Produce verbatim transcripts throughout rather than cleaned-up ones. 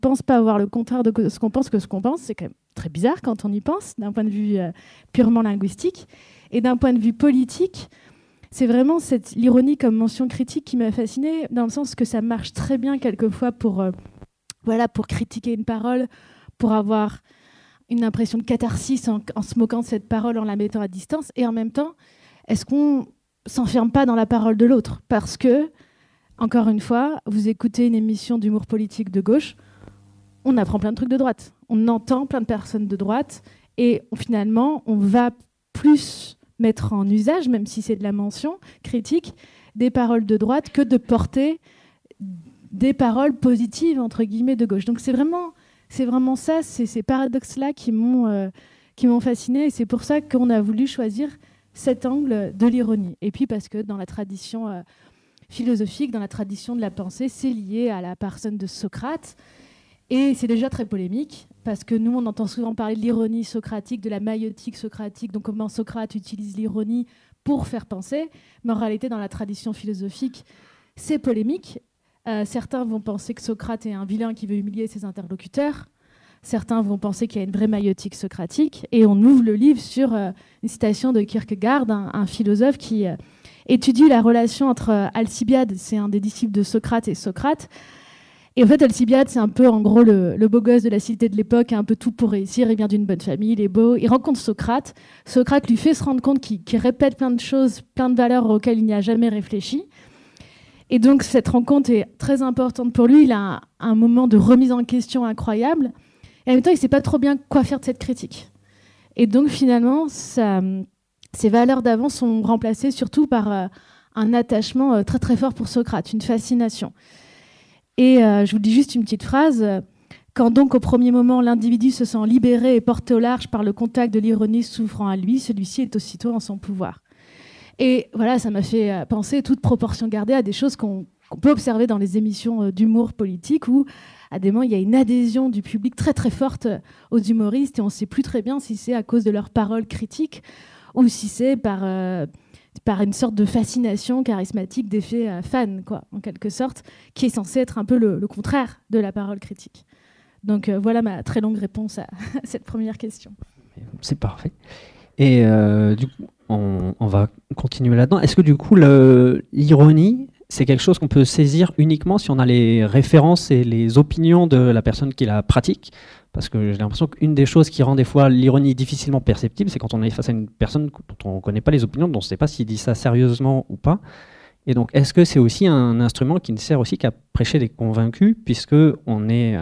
pense pas avoir le contraire de ce qu'on pense que ce qu'on pense. C'est quand même très bizarre quand on y pense, d'un point de vue euh, purement linguistique. Et d'un point de vue politique, c'est vraiment cette, l'ironie comme mention critique qui m'a fascinée, dans le sens que ça marche très bien quelquefois pour, euh, voilà, pour critiquer une parole, pour avoir une impression de catharsis en, en se moquant de cette parole, en la mettant à distance. Et en même temps, est-ce qu'on s'enferme pas dans la parole de l'autre ? Parce que, encore une fois, vous écoutez une émission d'humour politique de gauche, on apprend plein de trucs de droite. On entend plein de personnes de droite et on, finalement, on va plus mettre en usage, même si c'est de la mention critique, des paroles de droite que de porter des paroles positives, entre guillemets, de gauche. Donc c'est vraiment, c'est vraiment ça, c'est ces paradoxes-là qui m'ont, euh, qui m'ont fascinée. Et c'est pour ça qu'on a voulu choisir cet angle de l'ironie. Et puis parce que dans la tradition euh, philosophique, dans la tradition de la pensée, c'est lié à la personne de Socrate. Et c'est déjà très polémique, parce que nous, on entend souvent parler de l'ironie socratique, de la maïeutique socratique, donc comment Socrate utilise l'ironie pour faire penser. Mais en réalité, dans la tradition philosophique, c'est polémique. Euh, certains vont penser que Socrate est un vilain qui veut humilier ses interlocuteurs. Certains vont penser qu'il y a une vraie maïeutique socratique. Et on ouvre le livre sur euh, une citation de Kierkegaard, un, un philosophe qui euh, étudie la relation entre euh, Alcibiade, c'est un des disciples de Socrate, et Socrate. Et en fait, Alcibiade, c'est un peu, en gros, le, le beau gosse de la cité de l'époque, un peu tout pour réussir. Il vient d'une bonne famille, il est beau. Il rencontre Socrate. Socrate lui fait se rendre compte qu'il, qu'il répète plein de choses, plein de valeurs auxquelles il n'y a jamais réfléchi. Et donc, cette rencontre est très importante pour lui. Il a un, un moment de remise en question incroyable. Et en même temps, il ne sait pas trop bien quoi faire de cette critique. Et donc, finalement, ça, ces valeurs d'avant sont remplacées surtout par euh, un attachement euh, très, très fort pour Socrate, une fascination. Et euh, je vous dis juste une petite phrase. Quand donc au premier moment l'individu se sent libéré et porté au large par le contact de l'ironie s'ouvrant à lui, celui-ci est aussitôt en son pouvoir. Et voilà, ça m'a fait penser, toute proportion gardée, à des choses qu'on, qu'on peut observer dans les émissions d'humour politique où, à des moments, il y a une adhésion du public très très forte aux humoristes et on ne sait plus très bien si c'est à cause de leurs paroles critiques ou si c'est par... Euh, par une sorte de fascination charismatique d'effet euh, fan, quoi, en quelque sorte, qui est censé être un peu le, le contraire de la parole critique. Donc euh, voilà ma très longue réponse à cette première question. C'est parfait. Et euh, du coup, on, on va continuer là-dedans. Est-ce que du coup, le, l'ironie, c'est quelque chose qu'on peut saisir uniquement si on a les références et les opinions de la personne qui la pratique ? Parce que j'ai l'impression qu'une des choses qui rend des fois l'ironie difficilement perceptible, c'est quand on est face à une personne dont on ne connaît pas les opinions, dont on ne sait pas s'il dit ça sérieusement ou pas. Et donc, est-ce que c'est aussi un instrument qui ne sert aussi qu'à prêcher les convaincus, puisqu'on est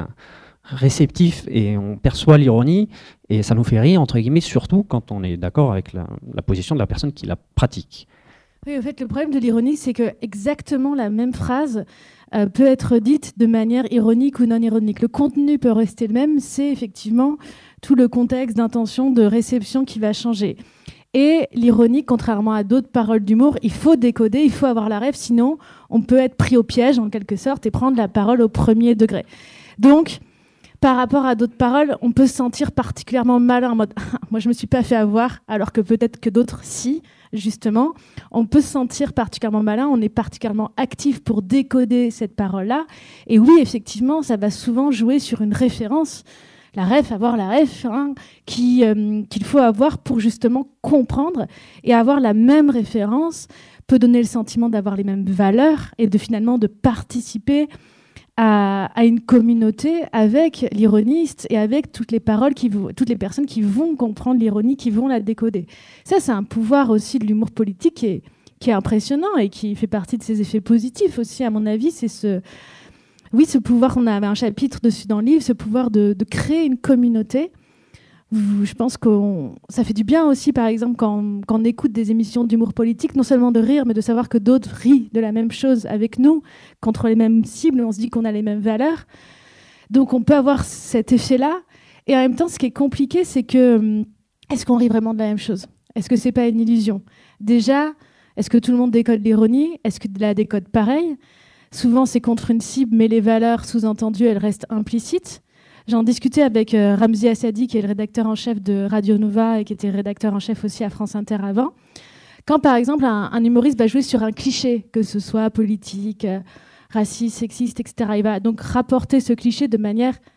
réceptif et on perçoit l'ironie, et ça nous fait rire, entre guillemets, surtout quand on est d'accord avec la, la position de la personne qui la pratique. Oui, en fait, le problème de l'ironie, c'est que exactement la même phrase euh, peut être dite de manière ironique ou non ironique. Le contenu peut rester le même, c'est effectivement tout le contexte d'intention, de réception qui va changer. Et l'ironie, contrairement à d'autres paroles d'humour, il faut décoder, il faut avoir la rêve, sinon on peut être pris au piège en quelque sorte et prendre la parole au premier degré. Donc, par rapport à d'autres paroles, on peut se sentir particulièrement malin en mode « moi je me suis pas fait avoir », alors que peut-être que d'autres si, justement. On peut se sentir particulièrement malin, on est particulièrement actif pour décoder cette parole-là. Et oui, effectivement, ça va souvent jouer sur une référence, la ref, avoir la ref, hein, qui, euh, qu'il faut avoir pour justement comprendre. Et avoir la même référence peut donner le sentiment d'avoir les mêmes valeurs et de finalement de participer À, à une communauté avec l'ironiste et avec toutes les paroles, qui v- toutes les personnes qui vont comprendre l'ironie, qui vont la décoder. Ça, c'est un pouvoir aussi de l'humour politique qui est, qui est impressionnant et qui fait partie de ses effets positifs aussi, à mon avis. C'est ce, oui, ce pouvoir, on avait un chapitre dessus dans le livre, ce pouvoir de, de créer une communauté. Je pense que ça fait du bien aussi, par exemple, quand, quand on écoute des émissions d'humour politique, non seulement de rire, mais de savoir que d'autres rient de la même chose avec nous, contre les mêmes cibles, on se dit qu'on a les mêmes valeurs. Donc on peut avoir cet effet-là. Et en même temps, ce qui est compliqué, c'est que, est-ce qu'on rit vraiment de la même chose ? Est-ce que c'est pas une illusion ? Déjà, est-ce que tout le monde décode l'ironie ? Est-ce que la décode pareil ? Souvent, c'est contre une cible, mais les valeurs sous-entendues, elles restent implicites. J'en discutais avec euh, Ramzi Assadi, qui est le rédacteur en chef de Radio Nova et qui était rédacteur en chef aussi à France Inter avant. Quand, par exemple, un, un humoriste va jouer sur un cliché, que ce soit politique, euh, raciste, sexiste, et cetera. Il va donc rapporter ce cliché de manière